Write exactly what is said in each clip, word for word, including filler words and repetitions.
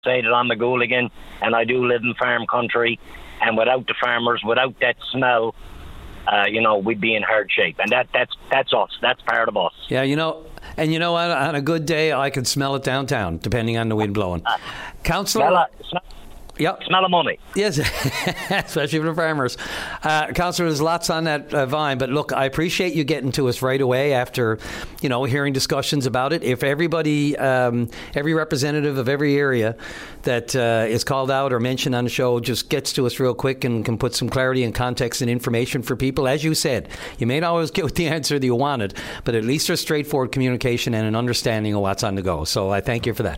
say that I'm a Gooligan, and I do live in farm country, and without the farmers, without that smell, uh, you know, we'd be in hard shape. And that that's that's us. That's part of us. Yeah, you know, and you know, on, on a good day, I can smell it downtown, depending on the wind blowing. Uh, Councillor... Smell it, smell Yep. Smell of money. Yes, especially for the farmers. Uh, Councillor, there's lots on that uh, vine, but look, I appreciate you getting to us right away after, you know, hearing discussions about it. If everybody, um, every representative of every area that uh, is called out or mentioned on the show just gets to us real quick and can put some clarity and context and information for people, as you said, you may not always get the answer that you wanted, but at least there's straightforward communication and an understanding of what's on the go. So I thank you for that.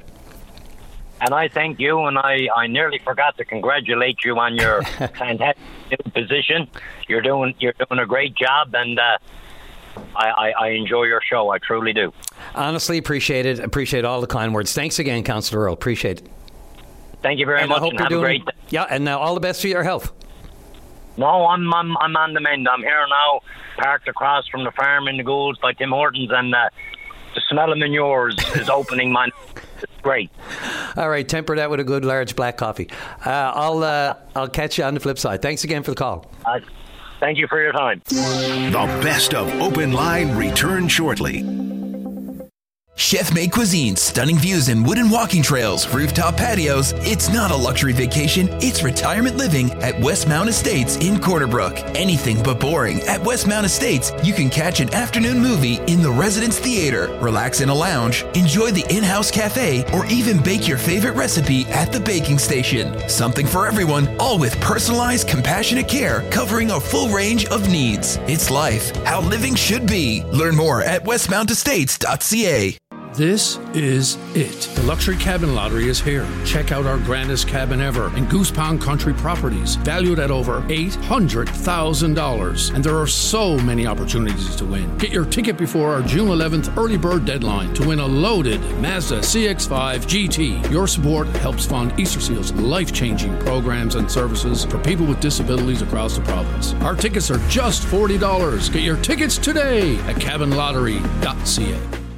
And I thank you, and I, I nearly forgot to congratulate you on your fantastic new position. You're doing you're doing a great job, and uh, I, I, I enjoy your show. I truly do. Honestly, appreciate it. Appreciate all the kind words. Thanks again, Councillor Earl. Appreciate it. Thank you very and much, I hope and you're have doing, a great day. Yeah, and uh, all the best for your health. No, I'm, I'm I'm on the mend. I'm here now, parked across from the farm in the Goulds by Tim Hortons, and uh, the smell of manures is opening my... It's great. All right, temper that with a good large black coffee. Uh, I'll uh, I'll catch you on the flip side. Thanks again for the call. Uh, thank you for your time. The best of Open Line returns shortly. Chef-made cuisine, stunning views and wooden walking trails, rooftop patios. It's not a luxury vacation, it's retirement living at Westmount Estates in Corner Brook. Anything but boring. At Westmount Estates, you can catch an afternoon movie in the Residence Theater, relax in a lounge, enjoy the in-house cafe, or even bake your favorite recipe at the baking station. Something for everyone, all with personalized, compassionate care covering a full range of needs. It's life, how living should be. Learn more at westmount estates dot c a. This is it. The Luxury Cabin Lottery is here. Check out our grandest cabin ever in Goose Pond Country Properties, valued at over eight hundred thousand dollars. And there are so many opportunities to win. Get your ticket before our June eleventh early bird deadline to win a loaded Mazda C X five G T. Your support helps fund Easter Seal's life-changing programs and services for people with disabilities across the province. Our tickets are just forty dollars. Get your tickets today at cabin lottery dot c a.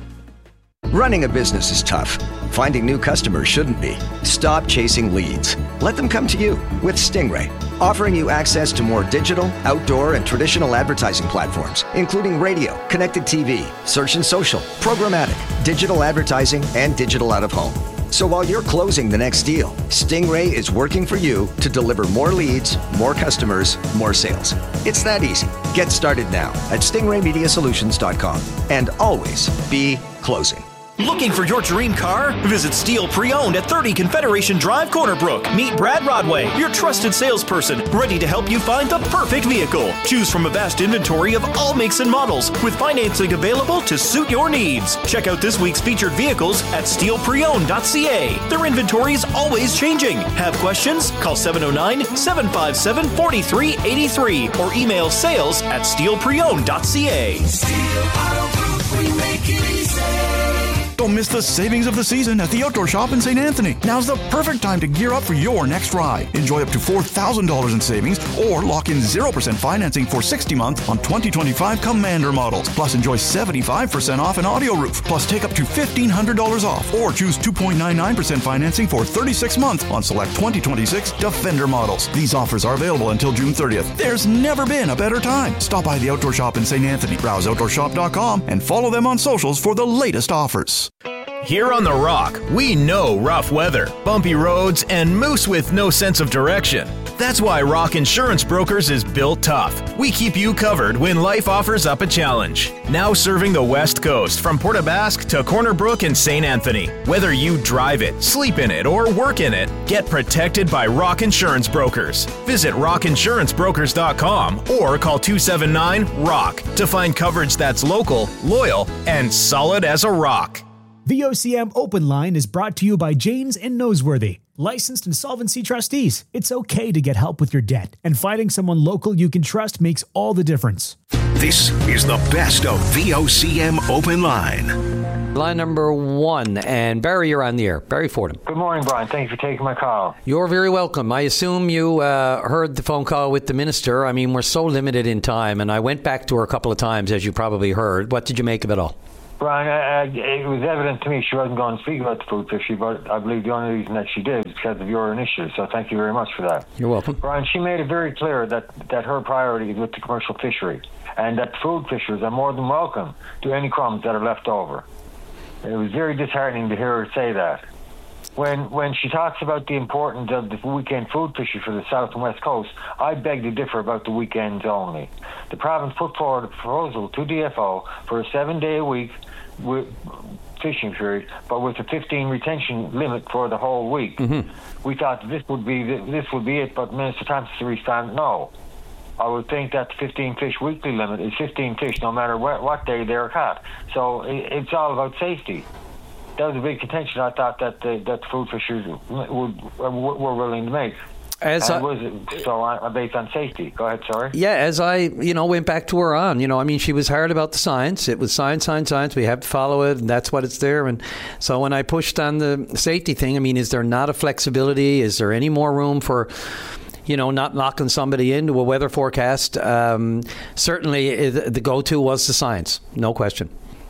Running a business is tough. Finding new customers shouldn't be. Stop chasing leads. Let them come to you with Stingray, offering you access to more digital, outdoor, and traditional advertising platforms, including radio, connected T V, search and social, programmatic, digital advertising, and digital out-of-home. So while you're closing the next deal, Stingray is working for you to deliver more leads, more customers, more sales. It's that easy. Get started now at stingray media solutions dot com and always be closing. Looking for your dream car? Visit Steel Pre-Owned at thirty Confederation Drive, Corner Brook. Meet Brad Rodway, your trusted salesperson, ready to help you find the perfect vehicle. Choose from a vast inventory of all makes and models, with financing available to suit your needs. Check out this week's featured vehicles at steel pre owned dot c a. Their inventory is always changing. Have questions? Call seven oh nine, seven five seven, four three eight three or email sales at steel pre owned dot c a. Steel Auto Group, we make it easy. Don't miss the savings of the season at the Outdoor Shop in Saint Anthony. Now's the perfect time to gear up for your next ride. Enjoy up to four thousand dollars in savings or lock in zero percent financing for sixty months on twenty twenty-five Commander models. Plus enjoy seventy-five percent off an audio roof. Plus take up to fifteen hundred dollars off or choose two point nine nine percent financing for thirty-six months on select twenty twenty-six Defender models. These offers are available until June thirtieth. There's never been a better time. Stop by the Outdoor Shop in Saint Anthony. Browse outdoor shop dot com and follow them on socials for the latest offers. Here on The Rock, we know rough weather, bumpy roads, and moose with no sense of direction. That's why Rock Insurance Brokers is built tough. We keep you covered when life offers up a challenge. Now serving the West Coast from Port aux Basques to Corner Brook and Saint Anthony. Whether you drive it, sleep in it, or work in it, get protected by Rock Insurance Brokers. Visit rock insurance brokers dot com or call two seven nine, ROCK to find coverage that's local, loyal, and solid as a rock. V O C M Open Line is brought to you by Janes and Noseworthy, licensed insolvency trustees. It's okay to get help with your debt, and finding someone local you can trust makes all the difference. This is the best of V O C M Open Line. Line number one, and Barry, you're on the air. Barry Fordham. Good morning, Brian. Thank you for taking my call. You're very welcome. I assume you uh, heard the phone call with the minister. I mean, we're so limited in time, and I went back to her a couple of times, as you probably heard. What did you make of it all? Brian, uh, it was evident to me she wasn't going to speak about the food fishery, but I believe the only reason that she did is because of your initiative, so thank you very much for that. You're welcome. Brian, she made it very clear that, that her priority is with the commercial fishery, and that food fishers are more than welcome to any crumbs that are left over. It was very disheartening to hear her say that. When when she talks about the importance of the weekend food fishery for the South and West Coast, I beg to differ about the weekends only. The province put forward a proposal to D F O for a seven-day-a-week fishing period, but with a fifteen retention limit for the whole week. Mm-hmm. We thought this would be this would be it, but Minister Thompson responded, no. I would think that the fifteen fish weekly limit is fifteen fish no matter what, what day they're caught. So it, it's all about safety. That was a big contention. I thought that the, that the food fishers would, were willing to make. As I, was so uh, based on safety. Go ahead, sorry. Yeah, as I, you know, went back to her on, you know, I mean, she was hard about the science. It was science, science, science. We have to follow it, and that's what it's there. And so when I pushed on the safety thing, I mean, is there not a flexibility? Is there any more room for, you know, not locking somebody into a weather forecast? Um, certainly, the go-to was the science, no question.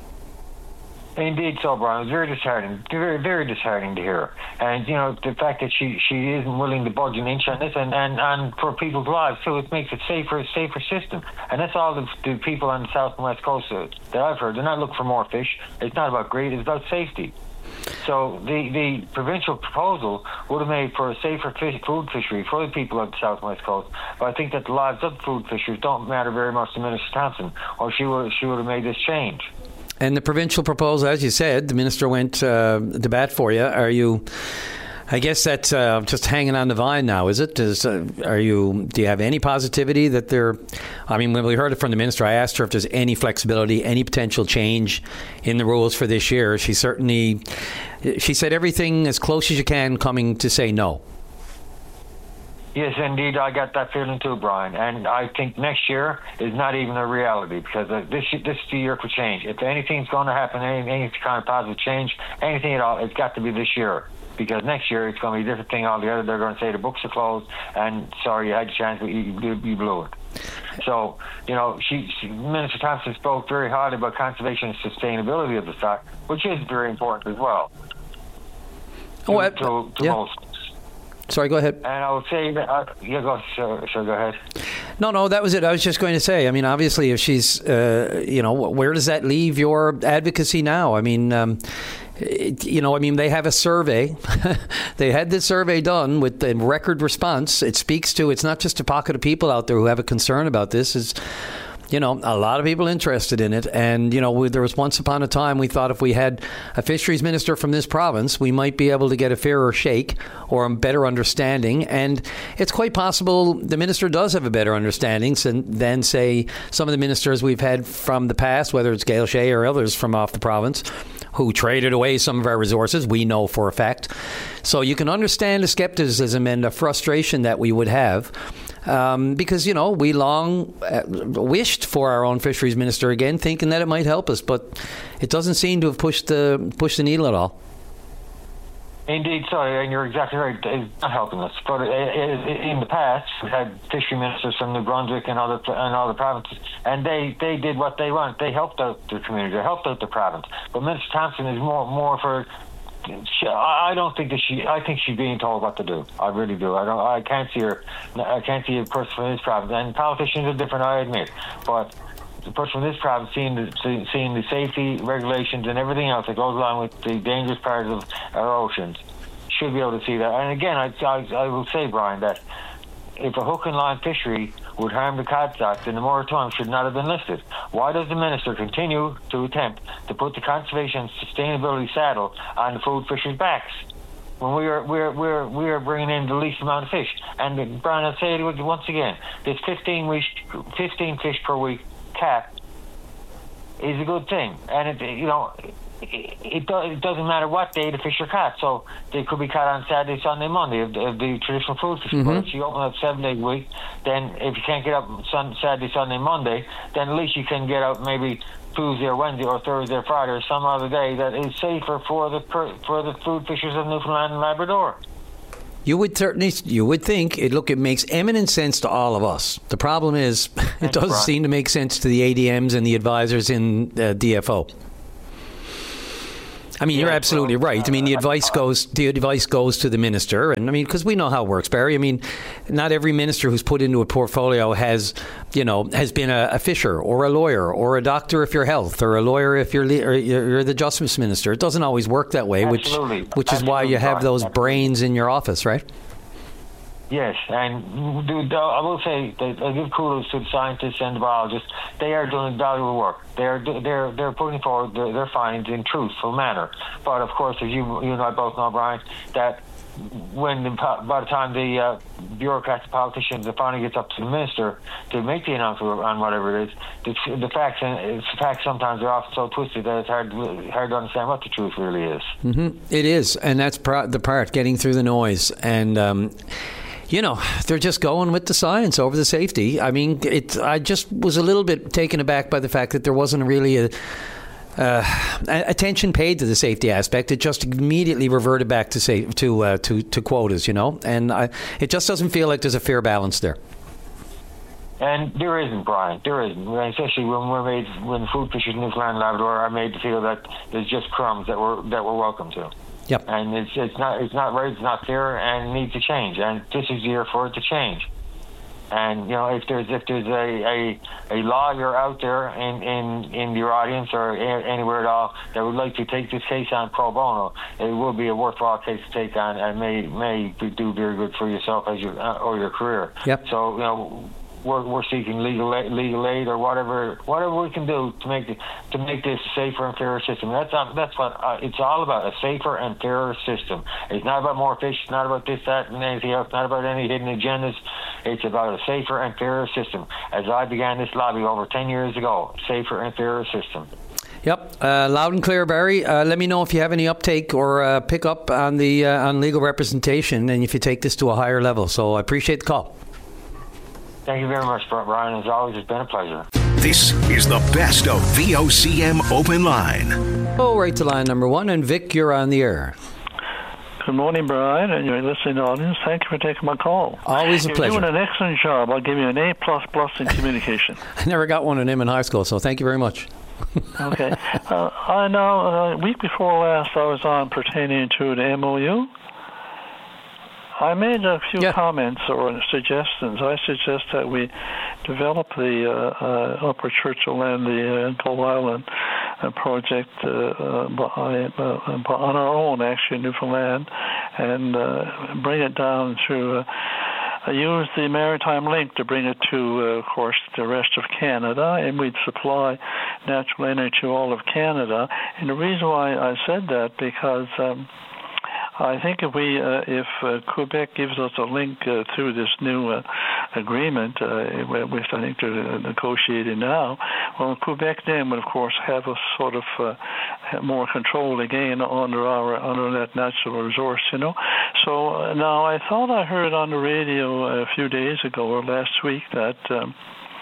Indeed so, Brian. It was very disheartening, very, very disheartening to hear. And, you know, the fact that she, she isn't willing to budge an inch on this, and, and, and for people's lives, too, it makes it safer, a safer system. And that's all the, the people on the South and West Coast uh, that I've heard. They're not looking for more fish. It's not about greed. It's about safety. So the, the provincial proposal would have made for a safer fish, food fishery for the people of the South and West Coast. But I think that the lives of the food fishers don't matter very much to Minister Thompson, or she would, she would have made this change. And the provincial proposal, as you said, the minister went uh, to bat for you. Are you? I guess that's uh, just hanging on the vine now, is it? Is, uh, are you? Do you have any positivity that there? I mean, when we heard it from the minister, I asked her if there's any flexibility, any potential change in the rules for this year. She certainly, she said everything as close as you can, coming to say no. Yes, indeed, I got that feeling too, Brian. And I think next year is not even a reality, because uh, this this is the year for change. If anything's going to happen, any, any kind of positive change, anything at all, it's got to be this year. Because next year it's going to be a different thing altogether. They're going to say the books are closed, and sorry, you had your chance, but you, you blew it. So, you know, she, she, Minister Thompson spoke very highly about conservation and sustainability of the stock, which is very important as well. To, oh, I, to, to yeah. most. Sorry, go ahead. And I would say that, uh, yeah, go, sure, sure, go ahead. No, no, that was it. I was just going to say, I mean, obviously, if she's, uh, you know, where does that leave your advocacy now? I mean, um, it, you know, I mean, they have a survey. They had this survey done with a record response. It speaks to, it's not just a pocket of people out there who have a concern about this. It's, you know, a lot of people interested in it. And, you know, we, there was once upon a time we thought if we had a fisheries minister from this province, we might be able to get a fairer shake or a better understanding. And it's quite possible the minister does have a better understanding than, than say, some of the ministers we've had from the past, whether it's Gail Shea or others from off the province, who traded away some of our resources, we know for a fact. So you can understand the skepticism and the frustration that we would have. Um, because, you know, we long uh, wished for our own fisheries minister again, thinking that it might help us, but it doesn't seem to have pushed the pushed the needle at all. Indeed, sorry, and you're exactly right. It's not helping us. But it, it, in the past, we had fishery ministers from New Brunswick and other and other provinces, and they, they did what they want. They helped out the community. They helped out the province. But Minister Thompson is more more for. She, I don't think that she. I think she's being told what to do. I really do. I don't. I can't see her. I can't see a person from this province. And politicians are different, I admit. But the person from this province, seeing the seeing the safety regulations and everything else that goes along with the dangerous parts of our oceans, should be able to see that. And again, I, I, I will say, Brian, that if a hook and line fishery would harm the cod stocks, then the moratorium should not have been lifted. Why does the minister continue to attempt to put the conservation and sustainability saddle on the food fishers' backs when we are we are we are we are bringing in the least amount of fish? And Brian, I'll say it once again: this fifteen week, fifteen fish per week cap is a good thing, and it you know. It, it, do, it doesn't matter what day the fish are caught. So they could be caught on Saturday, Sunday, Monday of, of the traditional food fishing. Mm-hmm. But if you open up seven days a week, then if you can't get up sun, Saturday, Sunday, Monday, then at least you can get out maybe Tuesday or Wednesday or Thursday or Friday or some other day that is safer for the for the food fishers of Newfoundland and Labrador. You would certainly, you would think, it look, it makes eminent sense to all of us. The problem is, it doesn't seem to make sense to the A D Ms and the advisors in uh, D F O. I mean, you're Yeah, absolutely well, right. I mean, the advice goes the advice goes to the minister, and I mean, because we know how it works, Barry. I mean, not every minister who's put into a portfolio has, you know, has been a, a fisher or a lawyer or a doctor if you're health or a lawyer if you're, le- or you're the justice minister. It doesn't always work that way, Absolutely. which which is why you Absolutely have right. those Absolutely. brains in your office, right? Yes, and dude, I will say that I give kudos to the scientists and the biologists. They are doing valuable work. They're they're they're putting forward their, their findings in truthful manner. But of course, as you you and I both know, Brian, that when the, by the time the uh, bureaucrats, the politicians, it finally gets up to the minister to make the announcement on whatever it is, the, the facts and the facts sometimes are often so twisted that it's hard hard to understand what the truth really is. Mm-hmm. It is, and that's pro- the part, getting through the noise. And um, you know, they're just going with the science over the safety. I mean, it. I just was a little bit taken aback by the fact that there wasn't really a uh, attention paid to the safety aspect. It just immediately reverted back to say to uh, to to quotas, you know, and I, it just doesn't feel like there's a fair balance there. And there isn't, Brian. There isn't. Especially when we're made, when food fishers in Newfoundland and Labrador are made to feel that there's just crumbs that we're that we're welcome to. Yep. And it's it's not it's not right. It's not fair, and it needs to change. And this is the year for it to change. And you know, if there's if there's a, a, a lawyer out there in, in, in your audience or anywhere at all that would like to take this case on pro bono, it will be a worthwhile case to take on, and may may do very good for yourself as your uh, or your career. Yep. So you know. We're, we're seeking legal aid, legal aid or whatever whatever we can do to make the, to make this a safer and fairer system. That's not, that's what uh, it's all about, a safer and fairer system. It's not about more fish, it's not about this, that, and anything else, not about any hidden agendas. It's about a safer and fairer system. As I began this lobby over ten years ago, safer and fairer system. Yep, uh, loud and clear, Barry. Uh, let me know if you have any uptake or uh, pick up on the uh, on legal representation, and if you take this to a higher level. So I appreciate the call. Thank you very much, Brian. As always, it's been a pleasure. This is the best of V O C M Open Line. Oh, right to line number one. And Vic, you're on the air. Good morning, Brian, and your listening audience. Thank you for taking my call. Always a You're pleasure. You're doing an excellent job. I'll give you an A plus plus in communication. I never got one in him in high school, so thank you very much. Okay. Uh, I know uh, a week before last I was on pertaining to the M O U. I made a few yeah. comments or suggestions. I suggest that we develop the uh, uh, Upper Churchill and the uh, Gull Island uh, project uh, uh, by, uh, on our own, actually, in Newfoundland, and uh, bring it down to uh, use the Maritime Link to bring it to, uh, of course, the rest of Canada, and we'd supply natural energy to all of Canada. And the reason why I said that, because um, I think if we, uh, if uh, Quebec gives us a link uh, through this new uh, agreement, uh, which I think they're negotiating now, well, Quebec then would, of course, have a sort of uh, more control again under our under that natural resource, you know. So uh, now I thought I heard on the radio a few days ago or last week that. Um,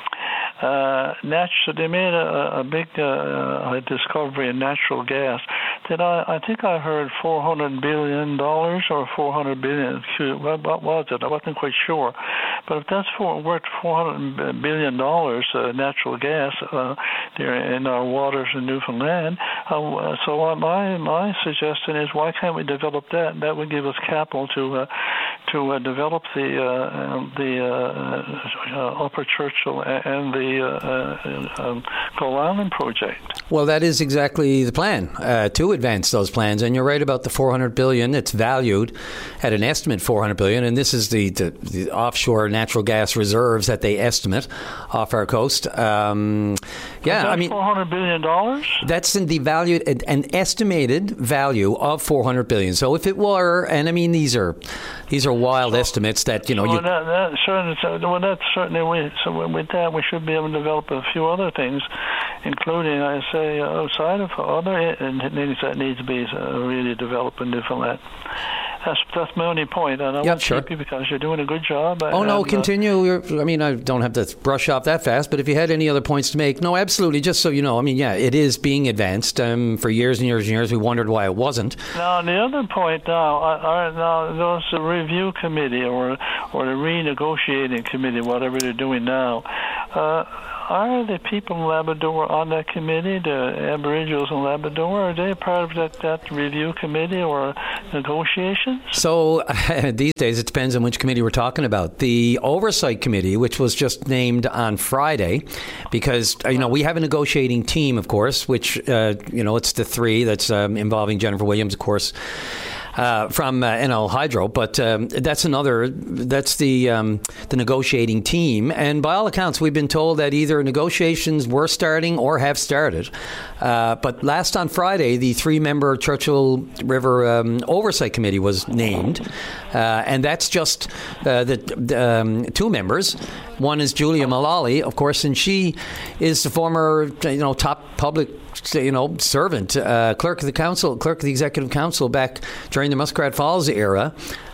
Uh, natu- they made a, a big uh, discovery in natural gas. Did I? I think I heard four hundred billion dollars or four hundred billion. What, what was it? I wasn't quite sure. But if that's for, worth four hundred billion dollars, uh, natural gas uh, there in our waters in Newfoundland. Uh, so my my suggestion is, why can't we develop that? That would give us capital to uh, to uh, develop the uh, the uh, uh, Upper Churchill and the uh, uh, um, Gull Island project. Well, that is exactly the plan, uh, to advance those plans. And you're right about the four hundred billion dollars. It's valued at an estimate four hundred billion dollars. And this is the, the, the offshore natural gas reserves that they estimate off our coast. Um, yeah, I mean, four hundred billion dollars? That's in the value, an estimated value of four hundred billion dollars. So if it were, and I mean, these are these are wild so, estimates that, you know. Well, you, that, that, certainly, well, that's certainly, we, so with that, we should be able to develop a few other things, including, I say, outside of other things that need to be uh, really developed in Newfoundland. That's that's my only point, and I yep, want to sure. keep you because you're doing a good job. Oh, and, no, uh, continue. You're, I mean, I don't have to brush off that fast, but if you had any other points to make, no, absolutely, just so you know, I mean, yeah, it is being advanced. Um, for years and years and years, we wondered why it wasn't. Now, the other point now, I, I, now there's a review committee or or the renegotiating committee, whatever they're doing now. Uh, are the people in Labrador on that committee, the Aboriginals in Labrador, are they part of that, that review committee or negotiations? So uh, these days it depends on which committee we're talking about. The Oversight Committee, which was just named on Friday, because, uh, you know, we have a negotiating team, of course, which, uh, you know, it's the three that's um, involving Jennifer Williams, of course, Uh, from uh, N L Hydro, but um, that's another, that's the um, the negotiating team. And by all accounts, we've been told that either negotiations were starting or have started. Uh, but last on Friday, the three-member Churchill River um, Oversight Committee was named. Uh, and that's just uh, the, the um, two members. One is Julia Mullally, of course, and she is the former, you know, top public, you know, servant, uh, clerk of the council, clerk of the executive council back during the Muskrat Falls era.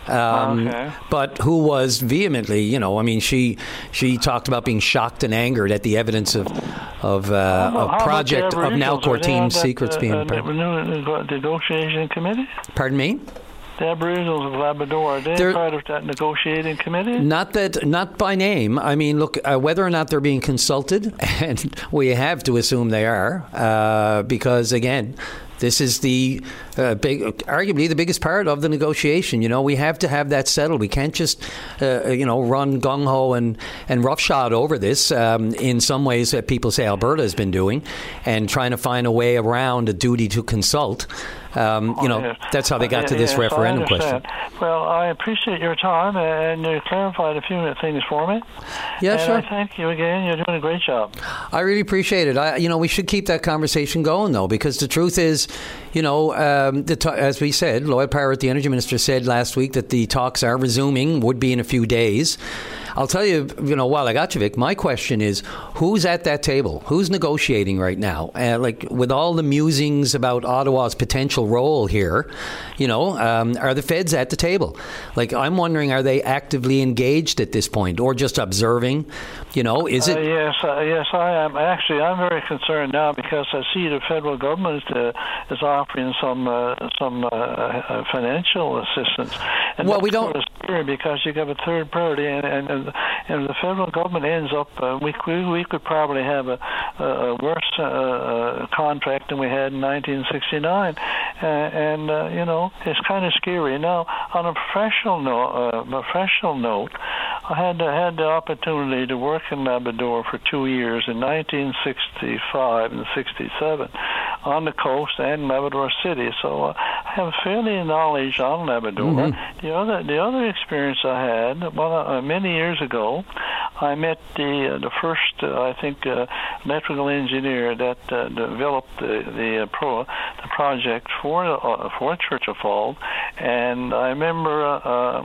Um, okay. But who was vehemently, you know, I mean, she she talked about being shocked and angered at the evidence of of uh, a project of Nalcor team secrets that, being. Uh, uh, negotiation committee. Pardon me. The Aboriginals of Labrador, are they they're, part of that negotiating committee? Not that, not by name. I mean, look, uh, whether or not they're being consulted, and we have to assume they are, uh, because again, this is the uh, big, arguably the biggest part of the negotiation. You know, we have to have that settled. We can't just, uh, you know, run gung ho and and roughshod over this. Um, in some ways, that people say Alberta has been doing, and trying to find a way around a duty to consult. Um, you know, that's how they got to this yes, referendum question. Well, I appreciate your time, and you clarified a few things for me. Yeah, and sure. I thank you again. You're doing a great job. I really appreciate it. I, you know, we should keep that conversation going, though, because the truth is, you know, um, the t- as we said, Lloyd Parrott, the Energy Minister, said last week that the talks are resuming, would be in a few days. I'll tell you, you know, while I got you, Vic, my question is, who's at that table? Who's negotiating right now? Uh, like, with all the musings about Ottawa's potential role here, you know, um, are the feds at the table? Like, I'm wondering, are they actively engaged at this point, or just observing? You know, is it? Uh, yes, uh, yes, I am. Actually, I'm very concerned now because I see the federal government uh, is offering some uh, some uh, financial assistance. And well, we don't. Sort of scary because you have a third party, and and, and and the federal government ends up, uh, we, we we could probably have a, a worse uh, contract than we had in nineteen sixty-nine, uh, and uh, you know, it's kind of scary. Now, on a professional note, uh, professional note, I had uh, had the opportunity to work in Labrador for two years in nineteen sixty-five and sixty-seven on the coast and Labrador City, so uh, I have fairly knowledge on Labrador. Mm-hmm. The other the other experience I had, well, uh, many years ago, I met the uh, the first, uh, I think, uh, electrical engineer that uh, developed the the, uh, pro, the project for uh, for Churchill Falls, and I remember uh,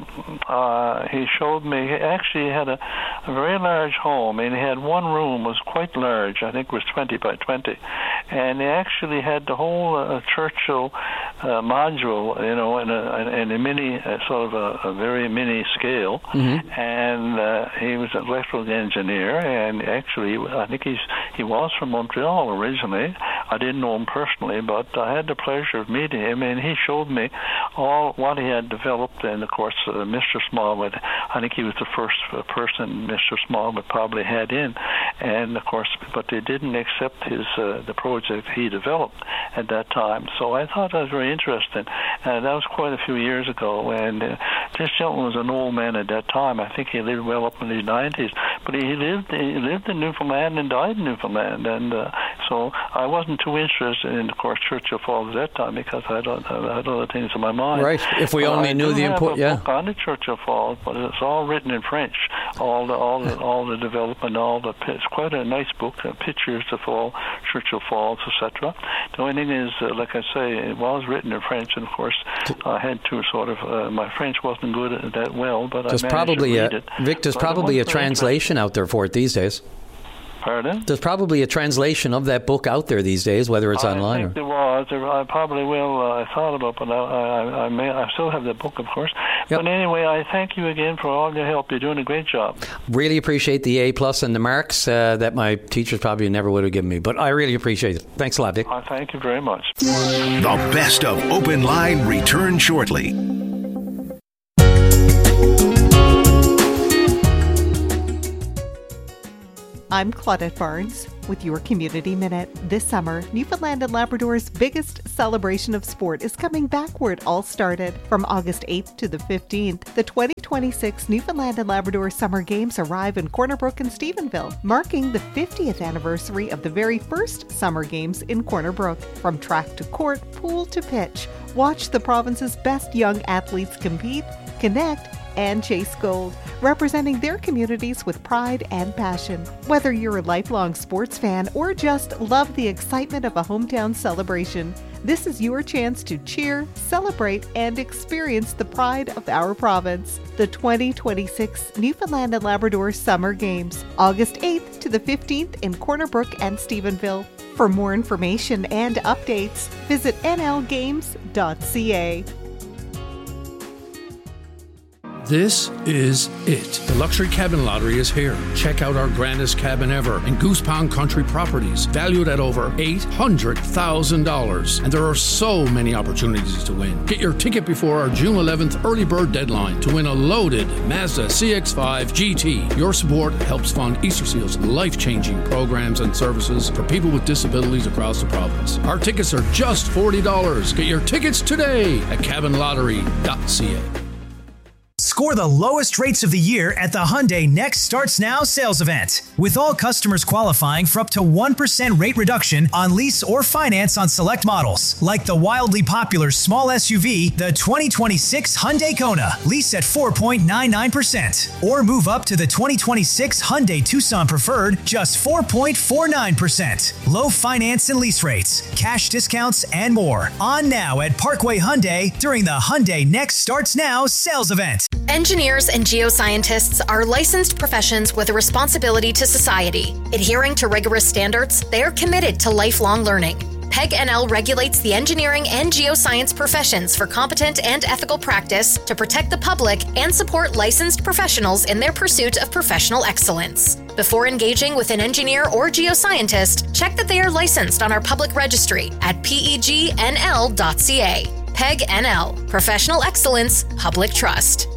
uh, he showed me. He actually had a, a very large home, and he had one room was quite large. I think it was twenty by twenty, and he actually had the whole uh, Churchill uh, module, you know, in a in a mini uh, sort of a, a very mini scale, mm-hmm. and uh, he was an electrical engineer, and actually I think he's he was from Montreal originally. I didn't know him personally, but I had the pleasure of meeting him, and he showed me all what he had developed. And of course, uh, Mister Smallwood, I think he was the first uh, person Mister Smallwood probably had in, and of course, but they didn't accept his uh, the project he developed at that time. So I thought that was very interesting, and that was quite a few years ago. And uh, this gentleman was an old man at that time. I think he lived well up in the nineties, but he lived he lived in Newfoundland and died in Newfoundland, and uh, so I wasn't too interested in, of course, Churchill Falls at that time because I, don't, I had other things in my mind. Right. If we but only I knew the important, yeah. Book on the Churchill Falls, but it's all written in French. All the all the all the development, all the it's quite a nice book. Uh, pictures of all Churchill Falls, et cetera. The only thing is, uh, like I say, it was written in French, and of course, I had to sort of. Uh, my French wasn't good at that well, but there's I managed probably to read a, it. Vic, there's but probably a translation out there for it these days. Pardon? There's probably a translation of that book out there these days, whether it's I online think or. There was. I probably will. Uh, I thought about, but I, I, I may. I still have the book, of course. Yep. But anyway, I thank you again for all your help. You're doing a great job. Really appreciate the A plus and the marks uh, that my teachers probably never would have given me. But I really appreciate it. Thanks a lot, Dick. I thank you very much. The best of Open Line return shortly. I'm Claudette Barnes with your Community Minute. This summer, Newfoundland and Labrador's biggest celebration of sport is coming back where it all started. From August eighth to the fifteenth, the twenty twenty-six Newfoundland and Labrador Summer Games arrive in Corner Brook and Stephenville, marking the fiftieth anniversary of the very first Summer Games in Corner Brook. From track to court, pool to pitch, watch the province's best young athletes compete, connect, and chase gold, representing their communities with pride and passion. Whether you're a lifelong sports fan or just love the excitement of a hometown celebration, this is your chance to cheer, celebrate, and experience the pride of our province. The twenty twenty-six Newfoundland and Labrador Summer Games, August eighth to the fifteenth in Corner Brook and Stephenville. For more information and updates, visit n l games dot c a. This is it. The Luxury Cabin Lottery is here. Check out our grandest cabin ever in Goose Pond Country Properties, valued at over eight hundred thousand dollars. And there are so many opportunities to win. Get your ticket before our June eleventh early bird deadline to win a loaded Mazda C X five G T. Your support helps fund Easter Seal's life-changing programs and services for people with disabilities across the province. Our tickets are just forty dollars. Get your tickets today at cabin lottery dot c a. Score the lowest rates of the year at the Hyundai Next Starts Now sales event. With all customers qualifying for up to one percent rate reduction on lease or finance on select models, like the wildly popular small S U V, the twenty twenty-six Hyundai Kona, lease at four point nine nine percent. Or move up to the twenty twenty-six Hyundai Tucson Preferred, just four point four nine percent. Low finance and lease rates, cash discounts, and more. On now at Parkway Hyundai during the Hyundai Next Starts Now sales event. Engineers and geoscientists are licensed professions with a responsibility to society. Adhering to rigorous standards, they are committed to lifelong learning. PEG N L regulates the engineering and geoscience professions for competent and ethical practice to protect the public and support licensed professionals in their pursuit of professional excellence. Before engaging with an engineer or geoscientist, check that they are licensed on our public registry at P E G N L dot C A. PEG N L, Professional Excellence, Public Trust.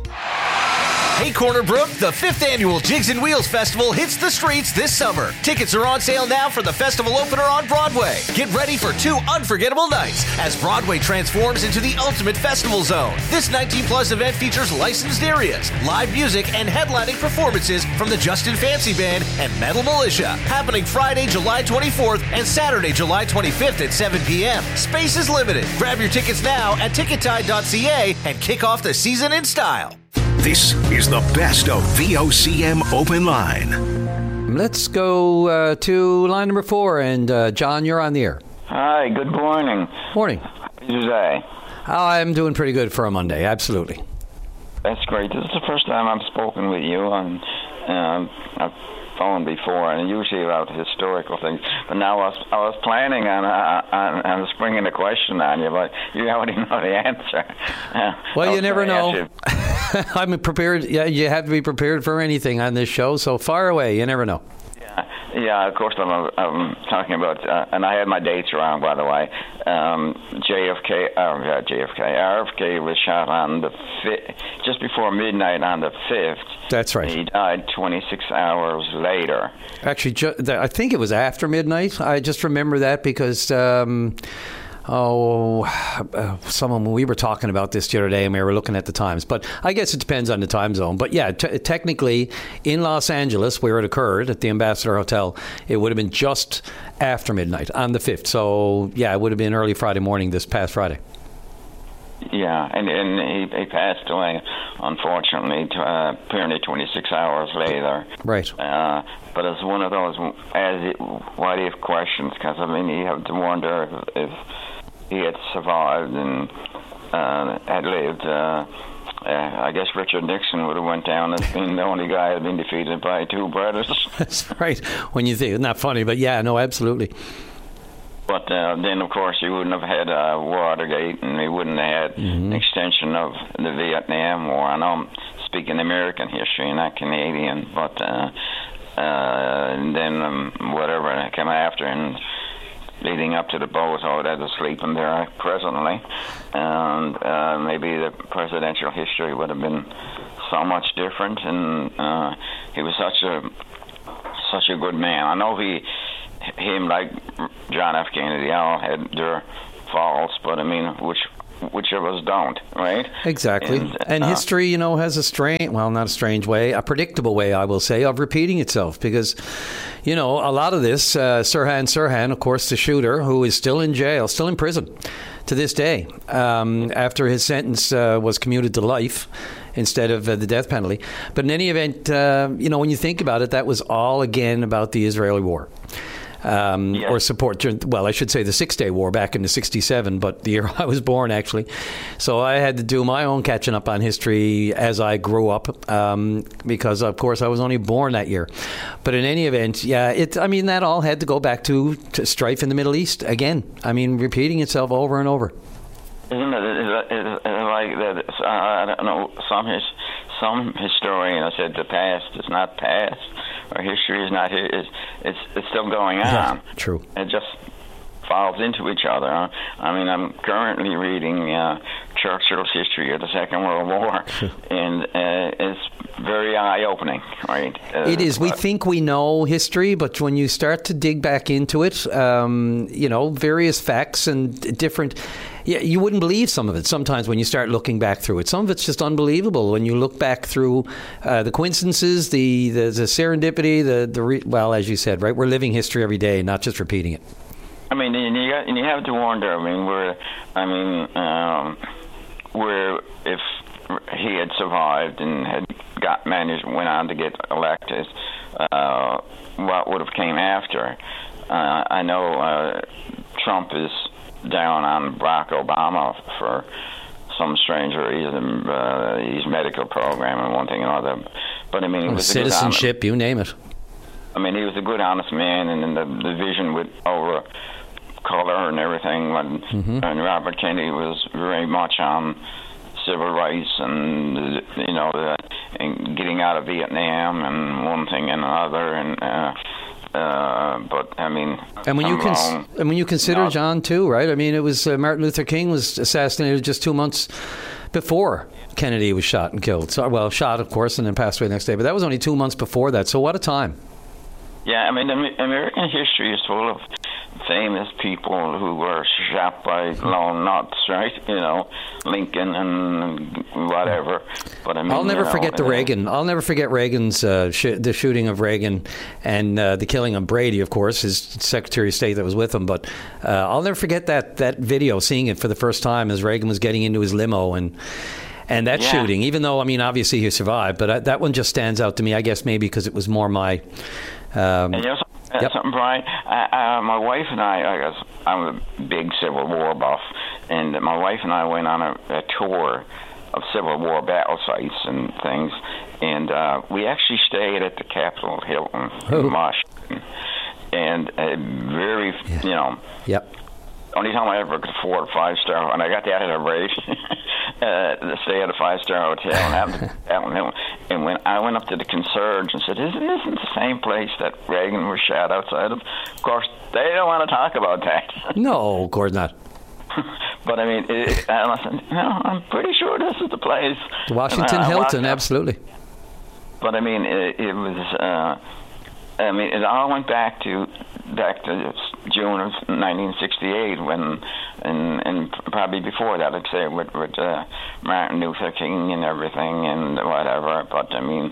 Hey Corner Brook, the fifth annual Jigs and Wheels Festival hits the streets this summer. Tickets are on sale now for the festival opener on Broadway. Get ready for two unforgettable nights as Broadway transforms into the ultimate festival zone. This nineteen plus event features licensed areas, live music, and headlining performances from the Justin Fancy Band and Metal Militia. Happening Friday, July twenty-fourth and Saturday, July twenty-fifth at seven p.m. Space is limited. Grab your tickets now at ticket tide dot c a and kick off the season in style. This is the best of V O C M Open Line. Let's go uh, to line number four. And uh, John, you're on the air. Hi, good morning. Morning. How are you today? I'm doing pretty good for a Monday, absolutely. That's great. This is the first time I've spoken with you on uh, I've phoned before, and usually about historical things. But now I was, I was planning on, uh, on, on springing a question on you, but you already know the answer. Uh, well, you never know. You. I'm prepared. Yeah, you have to be prepared for anything on this show, so fire away. You never know. Yeah, of course I'm, I'm talking about, uh, and I had my dates wrong, by the way. Um, J F K, oh, yeah, J F K, R F K was shot on the fifth, just before midnight on the fifth. That's right. He died twenty-six hours later. Actually, ju- I think it was after midnight. I just remember that because... Um, Oh, uh, someone, we were talking about this the other day and we were looking at the times. But I guess it depends on the time zone. But yeah, t- technically in Los Angeles, where it occurred at the Ambassador Hotel, it would have been just after midnight on the fifth. So yeah, it would have been early Friday morning this past Friday. Yeah, and, and he, he passed away, unfortunately, to, uh, apparently twenty-six hours later. Right. Uh, but it's one of those as it, what-if questions, because, I mean, you have to wonder if, if he had survived and uh, had lived. Uh, uh, I guess Richard Nixon would have went down as being the only guy who had been defeated by two brothers. That's right. When you think, not funny, but yeah, no, absolutely. But uh, then, of course, you wouldn't have had uh, Watergate, and we wouldn't have had mm-hmm. an extension of the Vietnam War. I know I'm speaking American history, not Canadian, but uh, uh, and then um, whatever came after, and leading up to the boat, I would have to sleeping there presently, and uh, maybe the presidential history would have been so much different. And uh, he was such a such a good man. I know he, him like John F. Kennedy, all had their faults, but I mean, which which of us don't, right? Exactly. And, and uh, history, you know, has a strange, well, not a strange way, a predictable way, I will say, of repeating itself. Because, you know, a lot of this, uh, Sirhan Sirhan, of course, the shooter, who is still in jail, still in prison to this day, um, after his sentence uh, was commuted to life instead of uh, the death penalty. But in any event, uh, you know, when you think about it, that was all, again, about the Israeli war. Um, yeah. Or support, well, I should say the Six-Day War back in the sixty-seven, but the year I was born, actually. So I had to do my own catching up on history as I grew up, um, because, of course, I was only born that year. But in any event, yeah, it. I mean, that all had to go back to, to strife in the Middle East again. I mean, repeating itself over and over. Isn't it, is it, is it like that? I don't know, some his, some historian has said the past is not past, or history is not here. It's, it's, it's still going on. Yeah, true. It just falls into each other. I mean, I'm currently reading uh, Churchill's history of the Second World War, and uh, it's very eye-opening, right? Uh, it is. We think we know history, but when you start to dig back into it, um, you know, various facts and different... Yeah, you wouldn't believe some of it sometimes when you start looking back through it. Some of it's just unbelievable when you look back through uh, the coincidences, the, the, the serendipity, the, the re- well, as you said, right? We're living history every day, not just repeating it. I mean, and you, got, and you have to wonder, I mean, where, I mean, um, where if he had survived and had got managed, went on to get elected, uh, what would have came after? Uh, I know uh, Trump is down on Barack Obama for some strange reason, uh, his medical program and one thing and another. But I mean, it was citizenship, honest, you name it. I mean, he was a good, honest man, and then the, the vision with over color and everything. When, mm-hmm. and Robert Kennedy was very much on civil rights and you know, the, and getting out of Vietnam and one thing and another, and. Uh, Uh, but I mean, and when I'm you cons- wrong. and when you consider no. John too, right? I mean, it was uh, Martin Luther King was assassinated just two months before Kennedy was shot and killed. So, well, shot, of course, and then passed away the next day. But that was only two months before that. So, what a time! Yeah, I mean, American history is full of famous people who were shot by lone nuts, right? You know, Lincoln and whatever. But I mean, I'll never you know, forget the Reagan. I'll never forget Reagan's uh, sh- the shooting of Reagan and uh, the killing of Brady, of course, his Secretary of State that was with him. But uh, I'll never forget that that video, seeing it for the first time as Reagan was getting into his limo and. And that yeah. shooting, even though, I mean, obviously he survived, but I, that one just stands out to me, I guess maybe because it was more my... Um, and you know something, yep. something Brian? I, uh, my wife and I, I guess I'm a big Civil War buff, and my wife and I went on a, a tour of Civil War battle sites and things, and uh, we actually stayed at the Capitol Hilton oh. in Washington, and a very, yeah. you know... Yep. Only time I ever could afford a five-star, and I got that at a rate, uh, to stay at a five-star hotel. And, and, and when I went up to the concierge and said, isn't this the same place that Reagan was shot outside of? Of course, they don't want to talk about that. No, of course not. But, I mean, it, and I said, no, I'm pretty sure this is the place. Washington Hilton, absolutely. But, I mean, it, it was... Uh, I mean, it all went back to back to June of nineteen sixty-eight, when, and and probably before that, I'd say, with, with uh, Martin Luther King and everything and whatever. But I mean,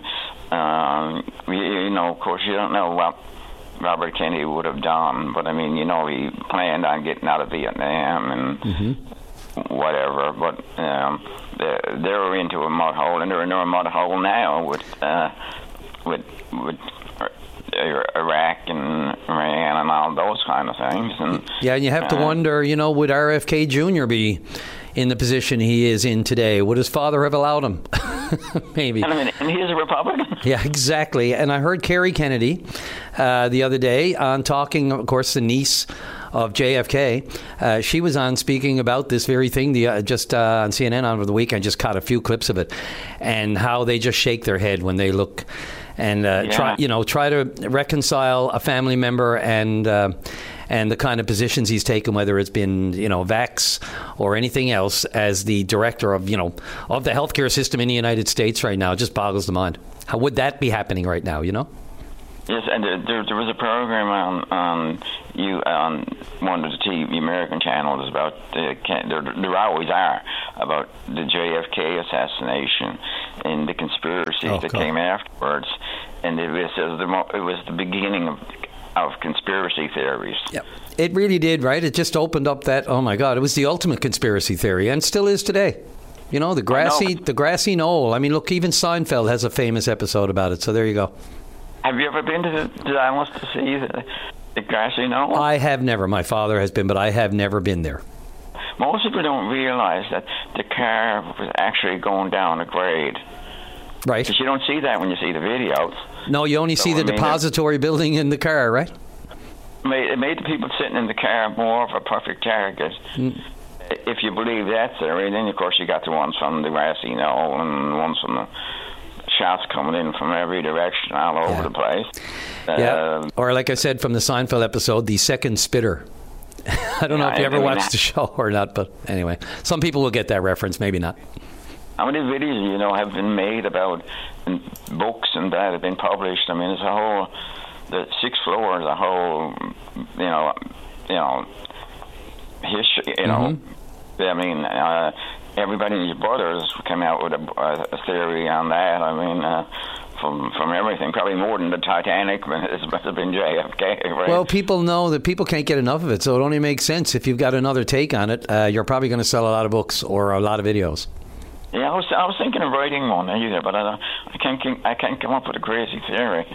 um, you, you know, of course, you don't know what Robert Kennedy would have done, but I mean, you know, he planned on getting out of Vietnam and mm-hmm. whatever. But um, they, they were into a mud hole, and they're in a mud hole now with uh, with with. Iraq and Iran and all those kind of things. And, yeah, and you have to uh, wonder, you know, would R F K Junior be in the position he is in today? Would his father have allowed him? Maybe. And, I mean, and he's a Republican. Yeah, exactly. And I heard Kerry Kennedy uh, the other day on talking, of course, the niece of J F K. Uh, she was on speaking about this very thing the, uh, just uh, on C N N over the weekend. Just caught a few clips of it, and how they just shake their head when they look and uh, yeah. try, you know, try to reconcile a family member and uh, and the kind of positions he's taken, whether it's been, you know, vax or anything else, as the director of, you know, of the healthcare system in the United States right now. It just boggles the mind. How would that be happening right now? You know. Yes, and there, there, there was a program on on you on one of the T V American channels about the there, there always are about the J F K assassination and the conspiracies Oh, that God. came afterwards, and it was, it was the mo- it was the beginning of of conspiracy theories. Yep. It really did, right? It just opened up that, oh my God, it was the ultimate conspiracy theory, and still is today. You know, the grassy, the grassy knoll. I mean, look, even Seinfeld has a famous episode about it, so there you go. Have you ever been to the, to Dallas to see the, the grassy knoll? I have never. My father has been, but I have never been there. Most people don't realize that the car was actually going down a grade. Right. Because you don't see that when you see the videos. No, you only So, see the I mean, depository building in the car, right? It made, it made the people sitting in the car more of a perfect target. Mm. If you believe that theory, then of course you got the ones from the grassy knoll and ones from the shots coming in from every direction all over the place. Yeah. Uh, Or like I said from the Seinfeld episode, the second spitter. I don't know Yeah, if you I ever mean, watched that- the show or not, but anyway, some people will get that reference, maybe not. How many videos, you know, have been made about and books and that have been published? I mean, it's a whole, the six floors, a whole, you know, you know, history, you know. I mean, uh, everybody and his brothers came out with a, a theory on that. I mean, uh, from from everything, probably more than the Titanic, but it must have been J F K, right? Well, people know that people can't get enough of it, so it only makes sense. If you've got another take on it, uh, you're probably going to sell a lot of books or a lot of videos. Yeah, I was I was thinking of writing one either, but I don't, I can't I can't come up with a crazy theory.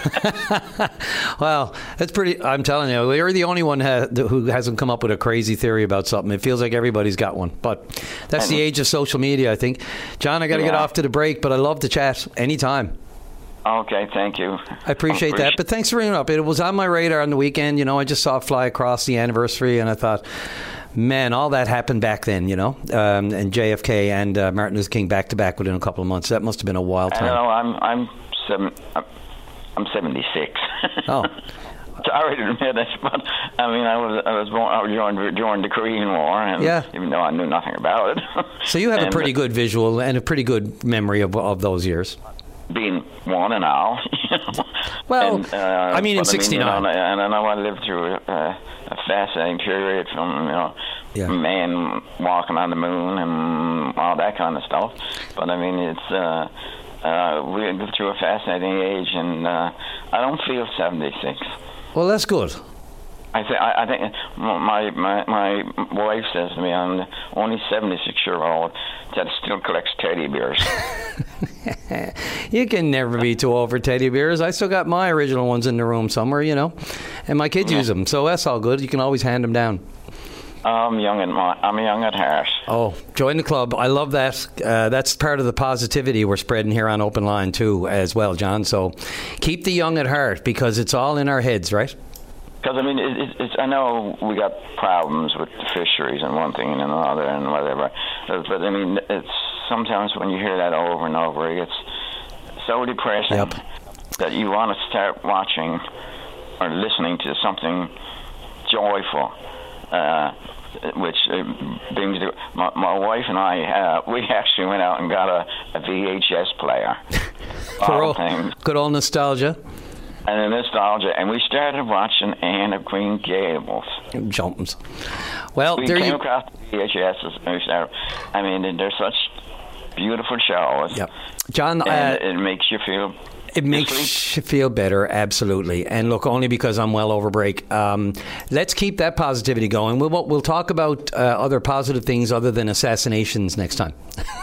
Well, that's pretty. I'm telling you, you're the only one ha- who hasn't come up with a crazy theory about something. It feels like everybody's got one, but that's the age of social media, I think. John, I got to get Yeah. off to the break, but I love to chat anytime. Okay, thank you. I appreciate that, but thanks for ringing up. It was on my radar on the weekend. You know, I just saw it fly across the anniversary, and I thought, man, all that happened back then, you know, um, and J F K and uh, Martin Luther King back to back within a couple of months. That must have been a wild I time. know I'm I'm seven I'm seventy-six. Oh. Sorry to admit it, but I mean I was I was born I was during, during the Korean War, and Yeah. even though I knew nothing about it. So you have a And pretty good visual and a pretty good memory of, of those years. being one and all. You know? Well, and, uh, I mean, in but sixty-nine. you know, and I know I lived through a, a fascinating period from, you know, Yeah. man walking on the moon and all that kind of stuff. But I mean, it's uh, uh, we lived through a fascinating age, and uh, I don't feel seventy-six. Well, that's good. I think I, I think my my my wife says to me, I'm the only seventy-six year old that still collects teddy bears. You can never be too old for teddy bears. I still got my original ones in the room somewhere, you know, and my kids Yeah. use them, so that's all good. You can always hand them down. I'm young at my, I'm young at heart. Oh, join the club. I love that. Uh, that's part of the positivity we're spreading here on Open Line too, as well, John. So keep the young at heart, because it's all in our heads, right? Because I mean, it, it, it's I know we got problems with the fisheries and one thing and another and whatever, but, but I mean, it's sometimes when you hear that over and over, it gets so depressing Yep. that you want to start watching or listening to something joyful. Uh, which uh, brings the, my, my wife and I, uh, we actually went out and got a, a V H S player. For All all, things. good old nostalgia. And the nostalgia, and we started watching Anne of Green Gables. Jumpins. Well, we there came you. across the V H S's. And we started, I mean, they're such beautiful shows. Yep. John, and uh, it makes you feel. It makes you feel better, absolutely. And look, only because I'm well over break. Um, let's keep that positivity going. We'll, we'll talk about uh, other positive things other than assassinations next time.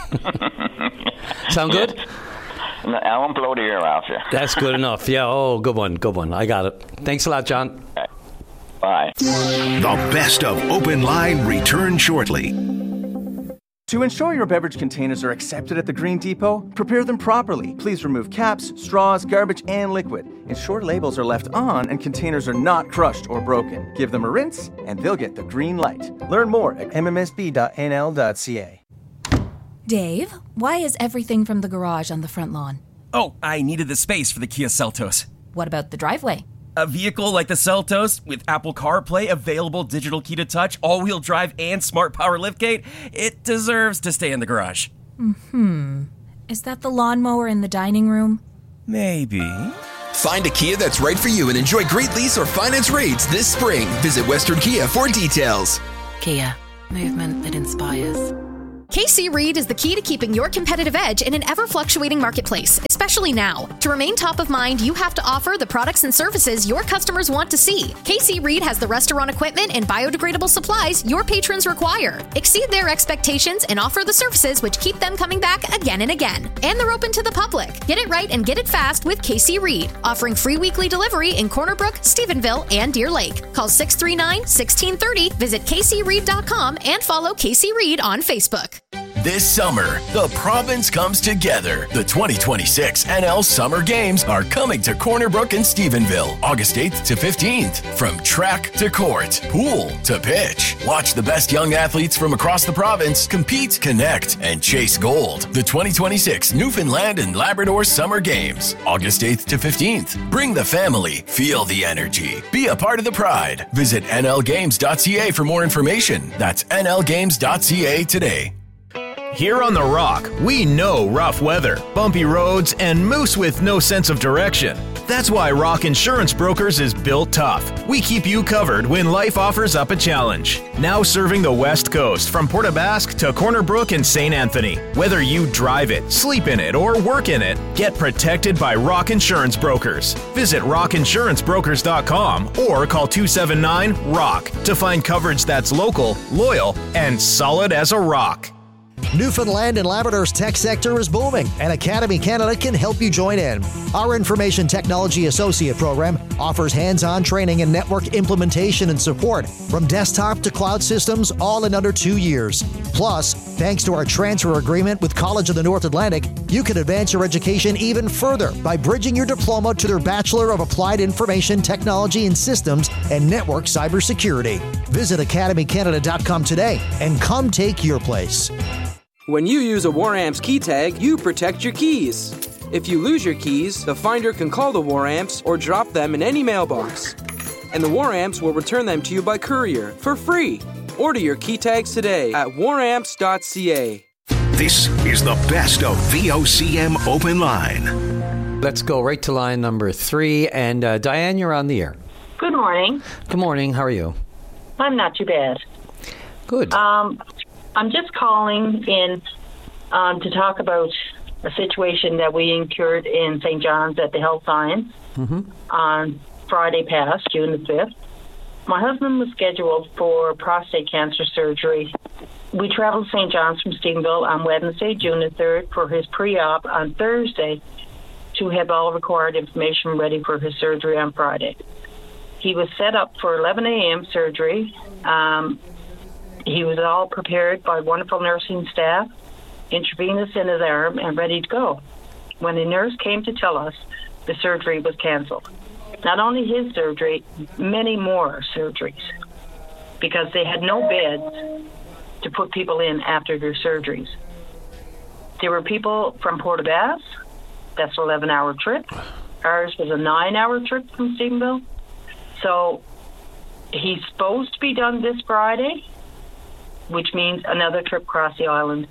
Sound good? No, I won't blow the ear off you. That's good enough. Yeah, oh, good one, good one. I got it. Thanks a lot, John. Bye. The best of Open Line return shortly. To ensure your beverage containers are accepted at the Green Depot, prepare them properly. Please remove caps, straws, garbage, and liquid. Ensure labels are left on and containers are not crushed or broken. Give them a rinse, and they'll get the green light. Learn more at m m s b dot n l dot c a. Dave, why is everything from the garage on the front lawn? Oh, I needed the space for the Kia Seltos. What about the driveway? A vehicle like the Seltos, with Apple CarPlay, available digital key to touch, all-wheel drive, and smart power liftgate, it deserves to stay in the garage. Hmm. Is that the lawnmower in the dining room? Maybe. Find a Kia that's right for you and enjoy great lease or finance rates this spring. Visit Western Kia for details. Kia, movement that inspires. K C Reed is the key to keeping your competitive edge in an ever-fluctuating marketplace, especially now. To remain top of mind, you have to offer the products and services your customers want to see. K C Reed has the restaurant equipment and biodegradable supplies your patrons require. Exceed their expectations and offer the services which keep them coming back again and again. And they're open to the public. Get it right and get it fast with K C Reed, offering free weekly delivery in Corner Brook, Stephenville, and Deer Lake. Call six three nine, one six three zero, visit k c reed dot com, and follow K C Reed on Facebook. This summer, the province comes together. The twenty twenty-six N L Summer Games are coming to Corner Brook and Stephenville, August eighth to fifteenth. From track to court, pool to pitch. Watch the best young athletes from across the province compete, connect, and chase gold. The twenty twenty-six Newfoundland and Labrador Summer Games, August eighth to fifteenth. Bring the family, feel the energy. Be a part of the pride. Visit N L games dot c a for more information. That's N L games dot c a today. Here on The Rock, we know rough weather, bumpy roads, and moose with no sense of direction. That's why Rock Insurance Brokers is built tough. We keep you covered when life offers up a challenge. Now serving the West Coast from Port aux Basques to Corner Brook and Saint Anthony. Whether you drive it, sleep in it, or work in it, get protected by Rock Insurance Brokers. Visit rock insurance brokers dot com or call two seven nine, ROCK to find coverage that's local, loyal, and solid as a rock. Newfoundland and Labrador's tech sector is booming, and Academy Canada can help you join in. Our Information Technology Associate program offers hands-on training in network implementation and support, from desktop to cloud systems, all in under two years. Plus, thanks to our transfer agreement with College of the North Atlantic, you can advance your education even further by bridging your diploma to their Bachelor of Applied Information Technology and Systems and Network Cybersecurity. Visit academy canada dot com today and come take your place. When you use a WarAmps key tag, you protect your keys. If you lose your keys, the finder can call the WarAmps or drop them in any mailbox. And the WarAmps will return them to you by courier for free. Order your key tags today at war amps dot c a. This is the best of V O C M Open Line. Let's go right to line number three. And uh, Diane, you're on the air. Good morning. Good morning. How are you? I'm not too bad. Good. Um, I'm just calling in um, to talk about a situation that we incurred in Saint John's at the Health Science mm-hmm. on Friday past, June the fifth. My husband was scheduled for prostate cancer surgery. We traveled to Saint John's from Stephenville on Wednesday, June the third, for his pre-op on Thursday to have all required information ready for his surgery on Friday. He was set up for eleven a.m. surgery. Um, he was all prepared by wonderful nursing staff, intravenous in his arm, and ready to go. When the nurse came to tell us the surgery was canceled. Not only his surgery, many more surgeries, because they had no beds to put people in after their surgeries. There were people from Port aux Basques. That's an eleven-hour trip. Ours was a nine-hour trip from Stephenville. So he's supposed to be done this Friday, which means another trip across the island.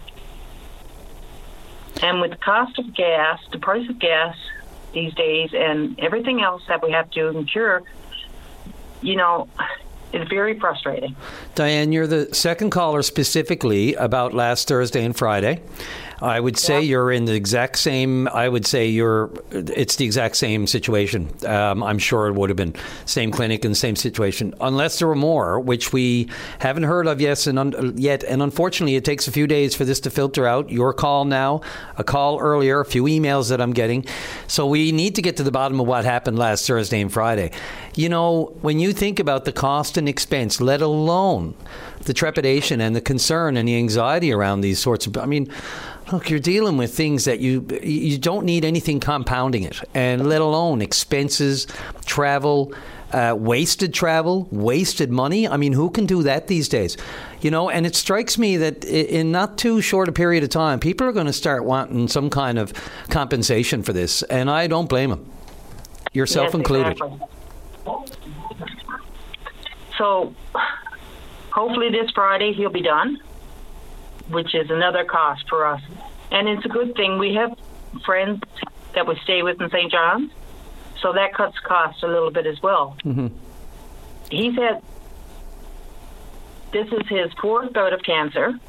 And with the cost of gas, the price of gas these days, and everything else that we have to incur, you know, it's very frustrating. Diane, you're the second caller specifically about last Thursday and Friday. I would say yeah. you're in the exact same, I would say you're, it's the exact same situation. Um, I'm sure it would have been same clinic and same situation, unless there were more, which we haven't heard of yes and un- yet. And unfortunately, it takes a few days for this to filter out. Your call now, a call earlier, a few emails that I'm getting. So we need to get to the bottom of what happened last Thursday and Friday. You know, when you think about the cost and expense, let alone the trepidation and the concern and the anxiety around these sorts of, I mean, look, you're dealing with things that you you don't need anything compounding it, and let alone expenses, travel, uh, wasted travel, wasted money. I mean, who can do that these days? You know, and it strikes me that in not too short a period of time, people are going to start wanting some kind of compensation for this, and I don't blame them, yourself yes, included. Exactly. So, hopefully this Friday he'll be done, which is another cost for us. And it's a good thing. We have friends that we stay with in Saint John's, So that cuts costs a little bit as well. Mm-hmm. He's had, this is his fourth bout of cancer,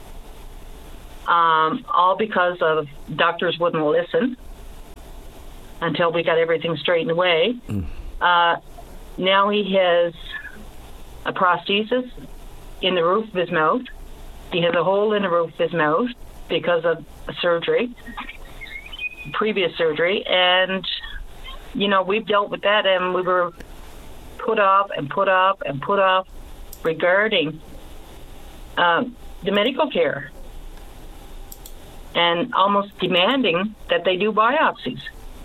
um, all because of doctors wouldn't listen until we got everything straightened away. Mm. Uh, now he has a prosthesis in the roof of his mouth. He has a hole in the roof of his mouth because of surgery, previous surgery, and you know, we've dealt with that, and we were put off and put off and put off regarding um, the medical care and almost demanding that they do biopsies.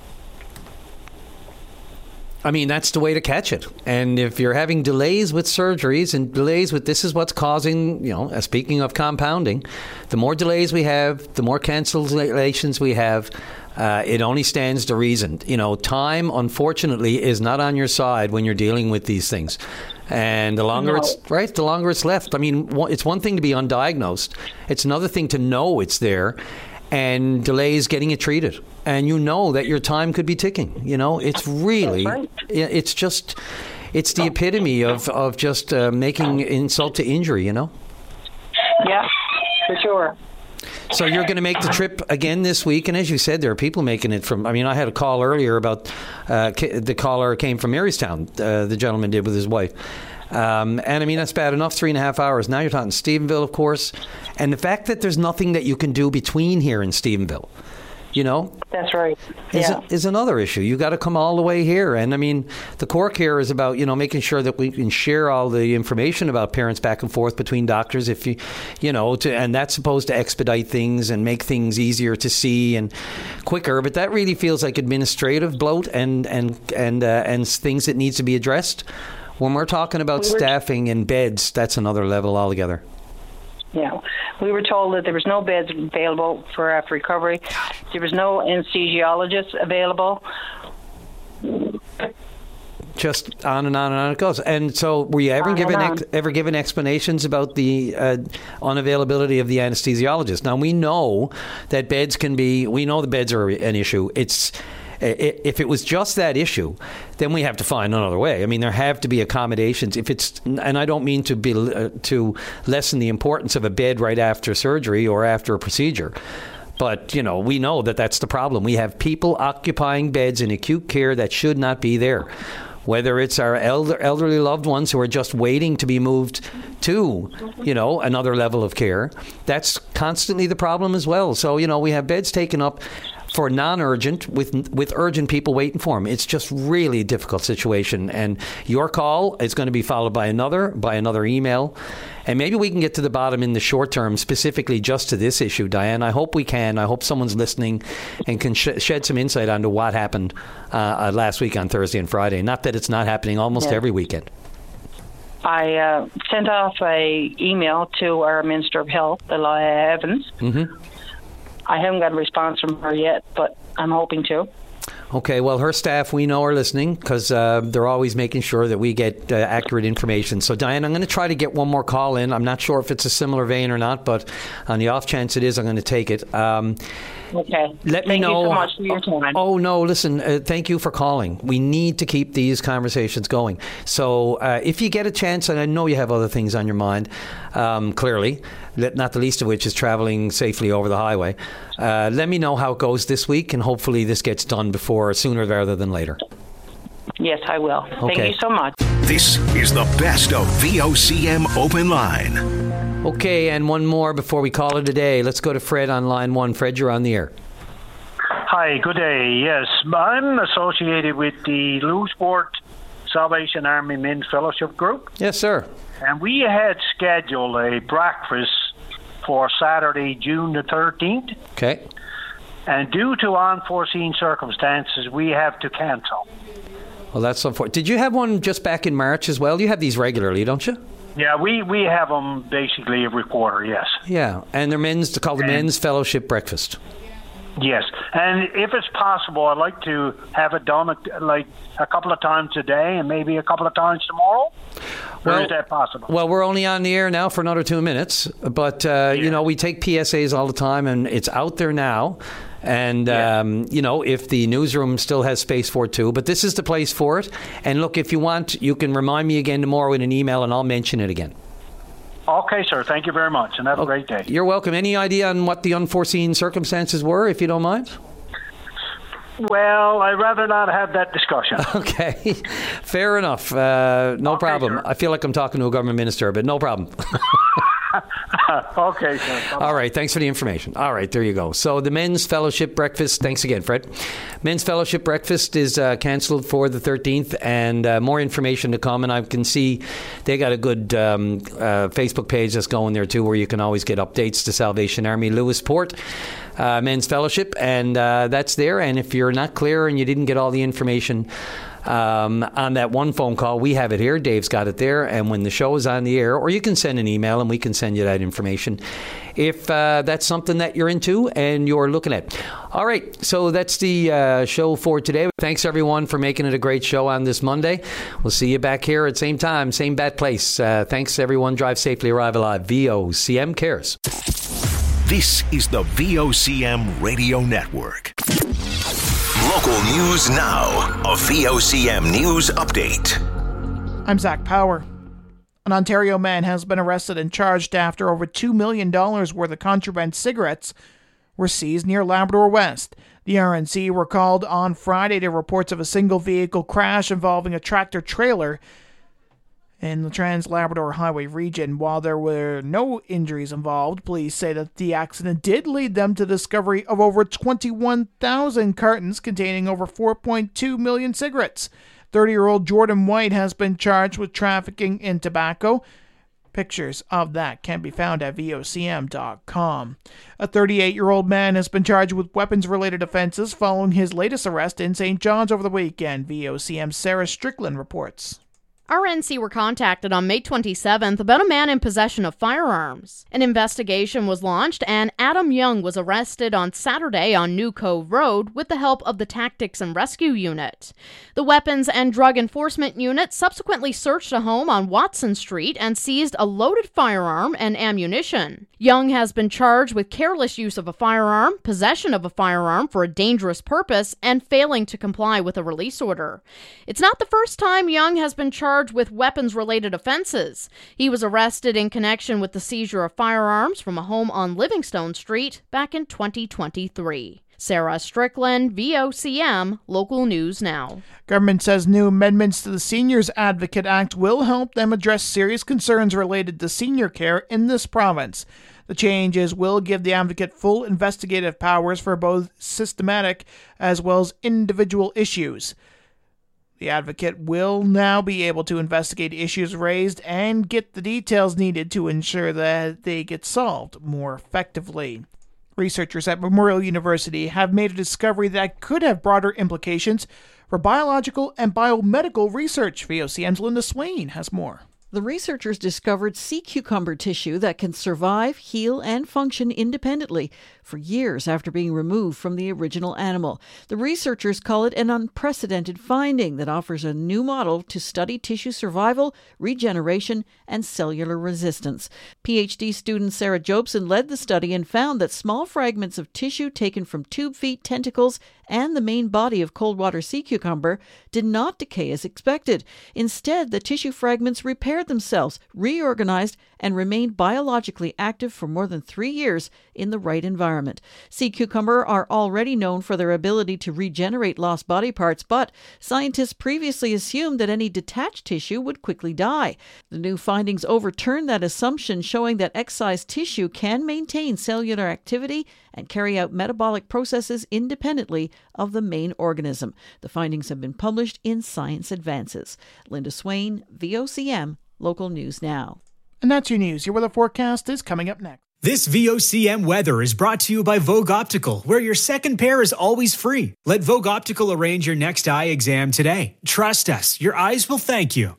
I mean, that's the way to catch it. And if you're having delays with surgeries and delays with this is what's causing, you know, uh, speaking of compounding, the more delays we have, the more cancellations we have, uh, it only stands to reason. You know, time, unfortunately, is not on your side when you're dealing with these things. And the longer No. it's, right, the longer it's left. I mean, one- it's one thing to be undiagnosed. It's another thing to know it's there and delays getting it treated. And you know that your time could be ticking. You know, it's really, it's just, it's the epitome of, of just uh, making insult to injury, you know? Yeah, for sure. So you're going to make the trip again this week, and as you said, there are people making it from. I mean, I had a call earlier about uh, the caller came from Marystown. Uh, the gentleman did with his wife, um, and I mean that's bad enough. Three and a half hours. Now you're talking Stephenville, of course, and the fact that there's nothing that you can do between here and Stephenville. You know, that's right. Is, Yeah. a, is another issue. You got to come all the way here, and I mean, the Cork here is about you know making sure that we can share all the information about parents back and forth between doctors. If you, you know, to, and that's supposed to expedite things and make things easier to see and quicker. But that really feels like administrative bloat and and and uh, and things that needs to be addressed. When we're talking about We were- staffing and beds, that's another level altogether. Yeah, we were told that there was no beds available for after recovery. There was no anesthesiologist available. Just on and on and on it goes. And so, were you ever On given and ex- ever given explanations about the uh, unavailability of the anesthesiologist? Now we know that beds can be. We know the beds are an issue. It's i- if it was just that issue, then we have to find another way. I mean, there have to be accommodations. If it's, and I don't mean to be uh, to lessen the importance of a bed right after surgery or after a procedure. But, you know, we know that that's the problem. We have people occupying beds in acute care that should not be there. Whether it's our elder, elderly loved ones who are just waiting to be moved to, you know, another level of care, that's constantly the problem as well. So, you know, we have beds taken up for non-urgent with with urgent people waiting for them. It's just really a difficult situation. And your call is going to be followed by another, by another email. And maybe we can get to the bottom in the short term, specifically just to this issue, Diane. I hope we can. I hope someone's listening and can sh- shed some insight onto what happened uh, uh, last week on Thursday and Friday. Not that it's not happening almost Yeah. every weekend. I uh, sent off a email to our Minister of Health, Elia Evans. Mm-hmm. I haven't got a response from her yet, but I'm hoping to. Okay, well, her staff, we know, are listening because uh, they're always making sure that we get uh, accurate information. So, Diane, I'm going to try to get one more call in. I'm not sure if it's a similar vein or not, but on the off chance it is, I'm going to take it. Um, Okay. Let me Thank know. you so much for your time. Oh, no, listen, uh, thank you for calling. We need to keep these conversations going. So uh, if you get a chance, and I know you have other things on your mind, um, clearly, not the least of which is traveling safely over the highway, uh, let me know how it goes this week, and hopefully this gets done before, sooner rather than later. Yes, I will. Thank Okay. you so much. This is the best of V O C M Open Line. Okay, and one more before we call it a day. Let's go to Fred on line one. Fred, you're on the air. Hi, good day. Yes, I'm associated with the Lewisport Salvation Army Men's Fellowship Group. Yes, sir. And we had scheduled a breakfast for Saturday, June the thirteenth. Okay. And due to unforeseen circumstances, we have to cancel. Well, that's unfortunate. Did you have one just back in March as well? You have these regularly, don't you? Yeah, we, we have them basically every quarter, yes. Yeah, and they're men's, they're called the Men's Fellowship Breakfast. Yes, and if it's possible, I'd like to have it done like a couple of times a day and maybe a couple of times tomorrow. Or Well- is that possible? Well, we're only on the air now for another two minutes, but, uh, you know, we take P S As all the time, and it's out there now. And, um, you know, if the newsroom still has space for it too. But this is the place for it. And look, if you want, you can remind me again tomorrow in an email and I'll mention it again. Okay, sir. Thank you very much, and have a great day. You're welcome. Any idea on what the unforeseen circumstances were, if you don't mind? Well, I'd rather not have that discussion. Okay, fair enough. Uh, no Okay, problem. sir. I feel like I'm talking to a government minister, but no problem. Okay, sir. All right, thanks for the information. All right, there you go. So the Men's Fellowship Breakfast, thanks again, Fred. Men's Fellowship Breakfast is uh, cancelled for the thirteenth, and uh, more information to come. And I can see they got a good um, uh, Facebook page that's going there too, where you can always get updates to Salvation Army Lewisport. Uh, Men's Fellowship, and uh, that's there. And if you're not clear and you didn't get all the information um, on that one phone call, we have it here. Dave's got it there. And when the show is on the air, or you can send an email and we can send you that information if uh, that's something that you're into and you're looking at. All right, so that's the uh, show for today. Thanks, everyone, for making it a great show on this Monday. We'll see you back here at same time, same bad place. Uh, thanks, everyone. Drive safely, arrive alive. V O C M cares. This is the V O C M Radio Network. Local news now. A V O C M News Update. I'm Zach Power. An Ontario man has been arrested and charged after over two million dollars worth of contraband cigarettes were seized near Labrador West. The R N C were called on Friday to reports of a single vehicle crash involving a tractor trailer in the Trans-Labrador Highway region. While there were no injuries involved, police say that the accident did lead them to the discovery of over twenty-one thousand cartons containing over four point two million cigarettes. thirty-year-old Jordan White has been charged with trafficking in tobacco. Pictures of that can be found at V O C M dot com. A thirty-eight-year-old man has been charged with weapons-related offenses following his latest arrest in Saint John's over the weekend. V O C M's Sarah Strickland reports. R N C were contacted on May twenty-seventh about a man in possession of firearms. An investigation was launched, and Adam Young was arrested on Saturday on New Cove Road with the help of the Tactics and Rescue Unit. The Weapons and Drug Enforcement Unit subsequently searched a home on Watson Street and seized a loaded firearm and ammunition. Young has been charged with careless use of a firearm, possession of a firearm for a dangerous purpose, and failing to comply with a release order. It's not the first time Young has been charged with weapons-related offenses. He was arrested in connection with the seizure of firearms from a home on Livingstone Street back in twenty twenty-three. Sarah Strickland, V O C M, Local News Now. Government says new amendments to the Seniors Advocate Act will help them address serious concerns related to senior care in this province. The changes will give the advocate full investigative powers for both systematic as well as individual issues. The advocate will now be able to investigate issues raised and get the details needed to ensure that they get solved more effectively. Researchers at Memorial University have made a discovery that could have broader implications for biological and biomedical research. V O C M's Linda Swain has more. The researchers discovered sea cucumber tissue that can survive, heal, and function independently for years after being removed from the original animal. The researchers call it an unprecedented finding that offers a new model to study tissue survival, regeneration, and cellular resistance. PhD student Sarah Jobson led the study and found that small fragments of tissue taken from tube feet, tentacles, and the main body of cold water sea cucumber did not decay as expected. Instead, the tissue fragments repaired themselves, reorganized, and remained biologically active for more than three years in the right environment. Sea cucumber are already known for their ability to regenerate lost body parts, but scientists previously assumed that any detached tissue would quickly die. The new findings overturn that assumption, showing that excised tissue can maintain cellular activity and carry out metabolic processes independently of the main organism. The findings have been published in Science Advances. Linda Swain, V O C M, Local News Now. And that's your news. Your weather forecast is coming up next. This V O C M weather is brought to you by Vogue Optical, where your second pair is always free. Let Vogue Optical arrange your next eye exam today. Trust us, your eyes will thank you.